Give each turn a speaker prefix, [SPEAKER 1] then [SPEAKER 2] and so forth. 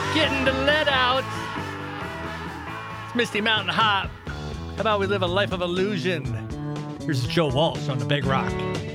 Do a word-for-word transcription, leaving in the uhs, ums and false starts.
[SPEAKER 1] getting the lead out. It's Misty Mountain Hop. How about we live a life of illusion? Here's Joe Walsh on the Big Rock.